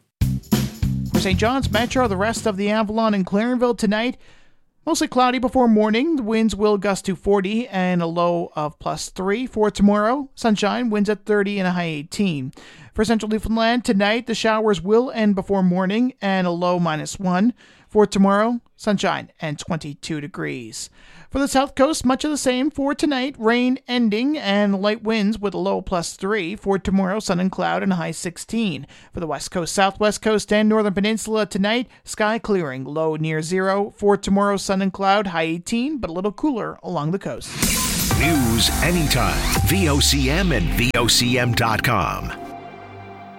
For Saint John's Metro, the rest of the Avalon and Clarenville tonight, mostly cloudy before morning. The winds will gust to forty and a low of plus three. For tomorrow, sunshine, winds at thirty and a high eighteen. For central Newfoundland, tonight the showers will end before morning and a low minus one. For tomorrow, sunshine and twenty-two degrees. For the south coast, much of the same for tonight. Rain ending and light winds with a low plus three. For tomorrow, sun and cloud and a high sixteen. For the west coast, southwest coast, and northern peninsula tonight, sky clearing, low near zero. For tomorrow, sun and cloud, high eighteen, but a little cooler along the coast. News anytime. V O C M and V O C M dot com.